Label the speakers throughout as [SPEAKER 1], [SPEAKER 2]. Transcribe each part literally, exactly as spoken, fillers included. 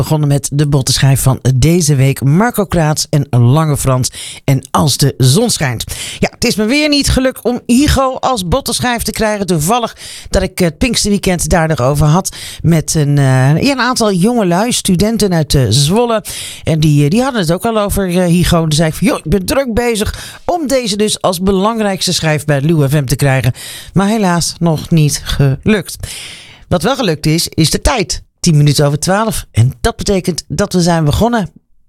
[SPEAKER 1] begonnen met de bottenschijf van deze week. Marco Kraats en Lange Frans en Als de zon schijnt. Ja, het is me weer niet gelukt om Higo als bottenschijf te krijgen. Toevallig dat ik het Pinksterweekend daar nog over had met een, uh, ja, een aantal jongelui, studenten uit uh, Zwolle. En die, die hadden het ook al over uh, Higo. Toen zei ik van, joh, ik ben druk bezig om deze dus als belangrijkste schijf bij Lou F M te krijgen. Maar helaas nog niet gelukt. Wat wel gelukt is, is de tijd. tien minuten over twaalf. En dat betekent dat we zijn begonnen.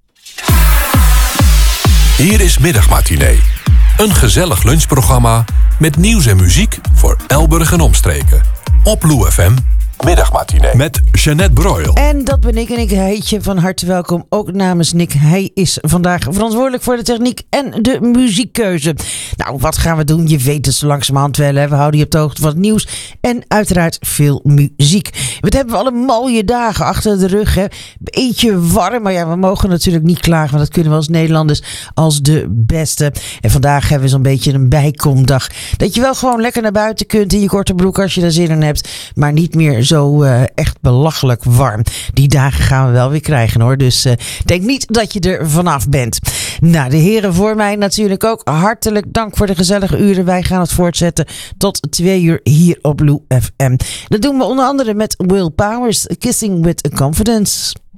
[SPEAKER 2] Hier is Middagmatinee. Een gezellig lunchprogramma met nieuws en muziek voor Elburg en omstreken. Op Lou F M. Middagmatinee. Met Jeanette Broil.
[SPEAKER 1] En dat ben ik en ik heet je van harte welkom. Ook namens Nick. Hij is vandaag verantwoordelijk voor de techniek en de muziekkeuze. Nou, wat gaan we doen? Je weet het zo langzamerhand wel. Hè? We houden je op de hoogte van het nieuws. En uiteraard veel muziek. Wat hebben we alle mooie dagen achter de rug. Hè? Beetje warm. Maar ja, we mogen natuurlijk niet klagen. Want dat kunnen we als Nederlanders als de beste. En vandaag hebben we zo'n beetje een bijkomdag. Dat je wel gewoon lekker naar buiten kunt in je korte broek als je daar zin in hebt. Maar niet meer zo uh, echt belachelijk warm. Die dagen gaan we wel weer krijgen hoor. Dus uh, denk niet dat je er vanaf bent. Nou, de heren voor mij natuurlijk ook. Hartelijk dank voor de gezellige uren. Wij gaan het voortzetten tot twee uur hier op Lou F M. Dat doen we onder andere met Will Powers, Kissing with Confidence.